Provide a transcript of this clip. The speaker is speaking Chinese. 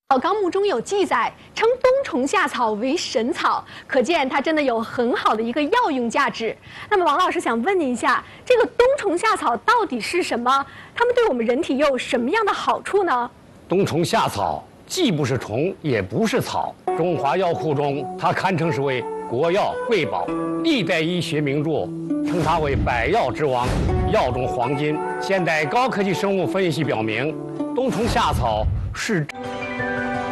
《纲目》中有记载，称冬虫夏草为神草，可见它真的有很好的一个药用价值。那么，王老师想问您一下，这个冬虫夏草到底是什么？它们对我们人体又有什么样的好处呢？ 冬虫夏草既不是虫，也不是草，中华药库中它堪称是为国药瑰宝，历代医学名著称它为百药之王，药中黄金。现代高科技生物分析表明，冬虫夏草是。